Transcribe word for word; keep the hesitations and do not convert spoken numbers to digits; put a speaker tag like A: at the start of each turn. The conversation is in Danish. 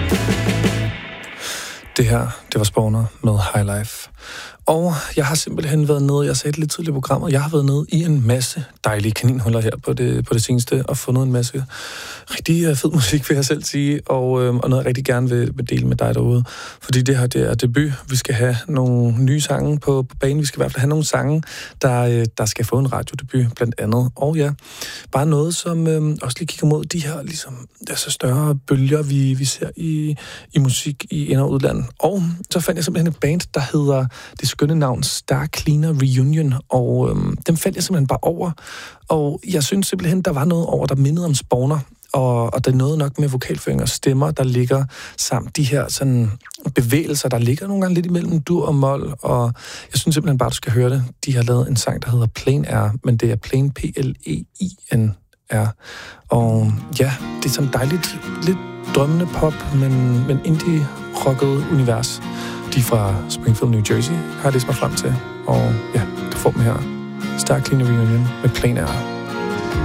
A: Det her, det var Spawner med High Life. Og jeg har simpelthen været nede, jeg sagde det lidt tidligere i programmet, jeg har været nede i en masse dejlige kaninhuller her på det, på det seneste, og fundet en masse rigtig fed musik, vil jeg selv sige, og, øh, og noget, jeg rigtig gerne vil, vil dele med dig derude. Fordi det her, det er debut. Vi skal have nogle nye sange på, på banen. Vi skal i hvert fald have nogle sange, der, der skal få en radiodebut, blandt andet. Og ja, bare noget, som øh, også lige kigger mod de her ligesom, altså større bølger, vi, vi ser i, i musik i ind- og udlandet. Og så fandt jeg simpelthen et band, der hedder det skønne navn Star Cleaner Reunion, og øhm, dem fandt jeg simpelthen bare over, og jeg synes simpelthen, der var noget over, der mindede om Spawner, og, og der er noget nok med vokalføring og stemmer, der ligger samt de her sådan bevægelser, der ligger nogle gange lidt imellem dur og mol, og jeg synes simpelthen bare, du skal høre det. De har lavet en sang, der hedder Plain Air, men det er Plain P L E I N R, og ja, det er sådan dejligt, lidt drømmende pop, men, men indie-rocket univers. De fra Springfield, New Jersey, har jeg læst mig frem til. Og ja, du får dem her. Star Cleaner Reunion med Plain Air.